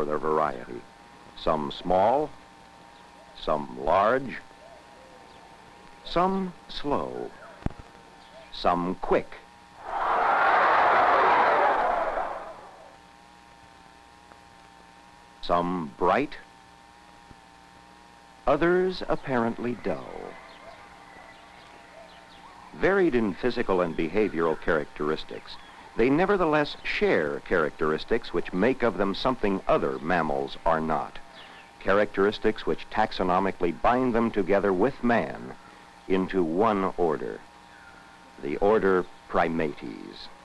their variety. Some small, some large, some slow, some quick. Some bright, others apparently dull. Varied in physical and behavioral characteristics, they nevertheless share characteristics which make of them something other mammals are not. Characteristics which taxonomically bind them together with man into one order, the order Primates.